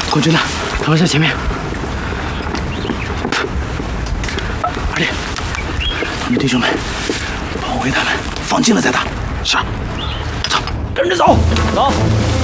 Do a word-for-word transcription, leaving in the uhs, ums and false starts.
红军呢？他们在前面。二弟，他们弟兄们，包围他们，放近了再打。是。走，跟着走，走。